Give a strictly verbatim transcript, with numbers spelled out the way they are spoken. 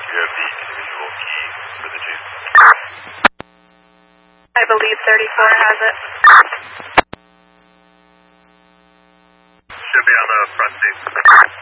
you have the individual key for the Jeep? I believe thirty-four has it. Should be on the front seat.